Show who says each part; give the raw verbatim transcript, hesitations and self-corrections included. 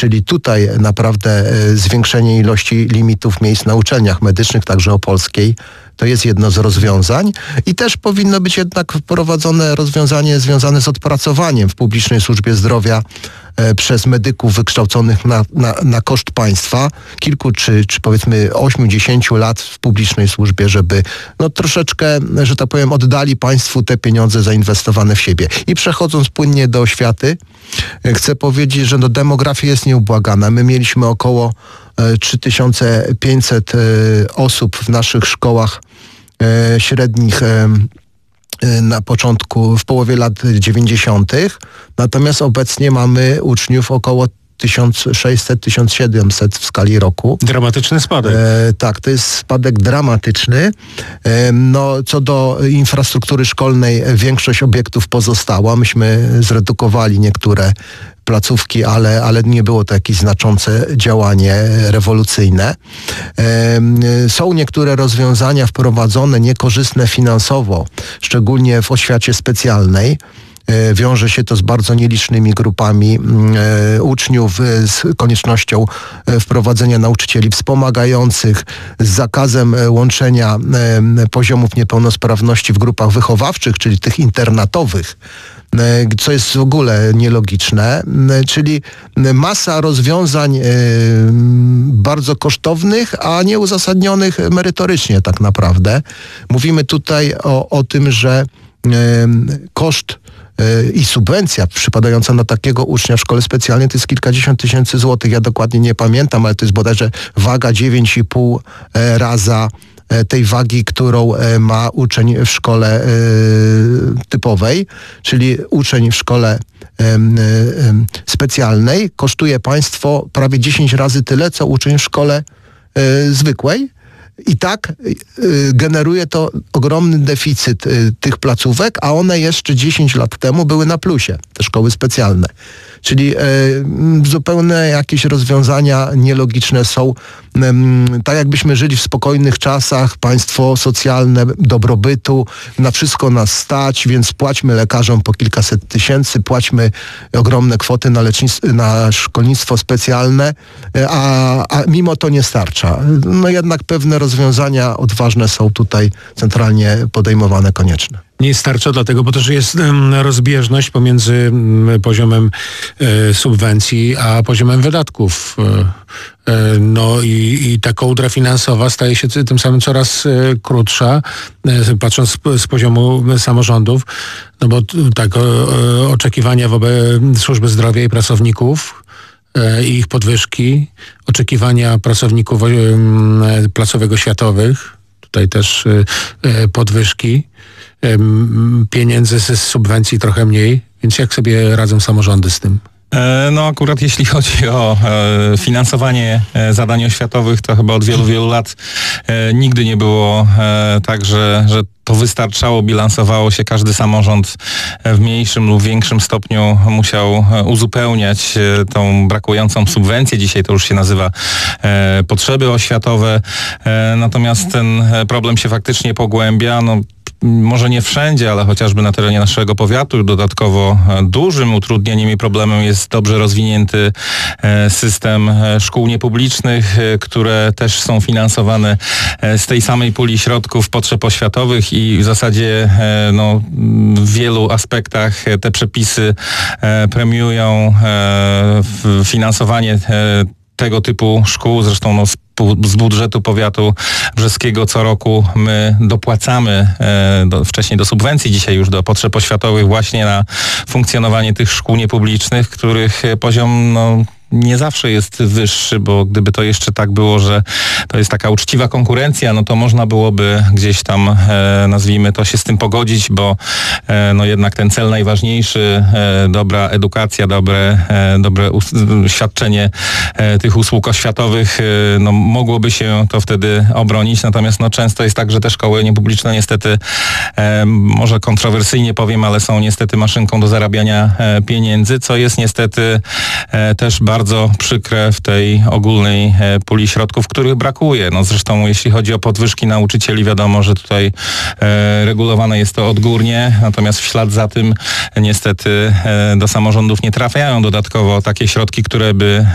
Speaker 1: czyli tutaj naprawdę zwiększenie ilości limitów miejsc na uczelniach medycznych, także opolskiej, to jest jedno z rozwiązań i też powinno być jednak wprowadzone rozwiązanie związane z odpracowaniem w publicznej służbie zdrowia e, przez medyków wykształconych na, na, na koszt państwa kilku czy, czy powiedzmy ośmiu, dziesięciu lat w publicznej służbie, żeby no troszeczkę, że tak powiem, oddali państwu te pieniądze zainwestowane w siebie. I przechodząc płynnie do oświaty, e, chcę powiedzieć, że no, demografia jest nieubłagana. My mieliśmy około trzy tysiące pięćset osób w naszych szkołach średnich na początku, w połowie lat dziewięćdziesiątych. Natomiast obecnie mamy uczniów około tysiąc sześćset do tysiąc siedemset w skali roku.
Speaker 2: Dramatyczny spadek.
Speaker 1: E, tak, to jest spadek dramatyczny. E, no, co do infrastruktury szkolnej, większość obiektów pozostała. Myśmy zredukowali niektóre placówki, ale, ale nie było to jakieś znaczące działanie rewolucyjne. E, są niektóre rozwiązania wprowadzone niekorzystne finansowo, szczególnie w oświacie specjalnej. Wiąże się to z bardzo nielicznymi grupami e, uczniów, e, z koniecznością e, wprowadzenia nauczycieli wspomagających, z zakazem e, łączenia e, poziomów niepełnosprawności w grupach wychowawczych, czyli tych internatowych, e, co jest w ogóle nielogiczne, e, czyli masa rozwiązań e, bardzo kosztownych, a nieuzasadnionych merytorycznie tak naprawdę. Mówimy tutaj o, o tym, że e, koszt i subwencja przypadająca na takiego ucznia w szkole specjalnej to jest kilkadziesiąt tysięcy złotych. Ja dokładnie nie pamiętam, ale to jest bodajże waga dziewięć i pół raza tej wagi, którą ma uczeń w szkole typowej, czyli uczeń w szkole specjalnej kosztuje państwo prawie dziesięć razy tyle, co uczeń w szkole zwykłej. I tak y, generuje to ogromny deficyt y, tych placówek, a one jeszcze dziesięć lat temu były na plusie, te szkoły specjalne. Czyli y, zupełnie jakieś rozwiązania nielogiczne są. Y, tak jakbyśmy żyli w spokojnych czasach, państwo socjalne, dobrobytu, na wszystko nas stać, więc płaćmy lekarzom po kilkaset tysięcy, płaćmy ogromne kwoty na, lecznictwo, na szkolnictwo specjalne, y, a, a mimo to nie starcza. No jednak pewne rozwiązania odważne są tutaj centralnie podejmowane, konieczne.
Speaker 2: Nie starcza dlatego, bo też jest um, rozbieżność pomiędzy um, poziomem e, subwencji a poziomem wydatków. E, e, no i, i ta kołdra finansowa staje się tym samym coraz e, krótsza, e, patrząc z, z poziomu samorządów, no bo t, tak, o, oczekiwania wobec służby zdrowia i pracowników i ich podwyżki, oczekiwania pracowników placówek oświatowych, tutaj też podwyżki, pieniędzy z subwencji trochę mniej, więc jak sobie radzą samorządy z tym?
Speaker 3: No akurat jeśli chodzi o e, finansowanie e, zadań oświatowych, to chyba od wielu, wielu lat e, nigdy nie było e, tak, że, że to wystarczało, bilansowało się. Każdy samorząd w mniejszym lub większym stopniu musiał uzupełniać tą brakującą subwencję. Dzisiaj to już się nazywa e, potrzeby oświatowe. E, natomiast ten problem się faktycznie pogłębia. No, może nie wszędzie, ale chociażby na terenie naszego powiatu dodatkowo dużym utrudnieniem i problemem jest dobrze rozwinięty system szkół niepublicznych, które też są finansowane z tej samej puli środków potrzeb oświatowych i w zasadzie no, w wielu aspektach te przepisy premiują finansowanie tego typu szkół. Zresztą no, z budżetu powiatu brzeskiego co roku my dopłacamy e, do, wcześniej do subwencji, dzisiaj już do potrzeb oświatowych właśnie na funkcjonowanie tych szkół niepublicznych, których poziom no, nie zawsze jest wyższy, bo gdyby to jeszcze tak było, że to jest taka uczciwa konkurencja, no to można byłoby gdzieś tam, e, nazwijmy to, się z tym pogodzić, bo e, no jednak ten cel najważniejszy, e, dobra edukacja, dobre, e, dobre us- świadczenie e, tych usług oświatowych, e, no mogłoby się to wtedy obronić, natomiast no często jest tak, że te szkoły niepubliczne niestety, e, może kontrowersyjnie powiem, ale są niestety maszynką do zarabiania e, pieniędzy, co jest niestety e, też bardzo bardzo przykre w tej ogólnej e, puli środków, których brakuje. No zresztą jeśli chodzi o podwyżki nauczycieli, wiadomo, że tutaj e, regulowane jest to odgórnie, natomiast w ślad za tym niestety e, do samorządów nie trafiają dodatkowo takie środki, które by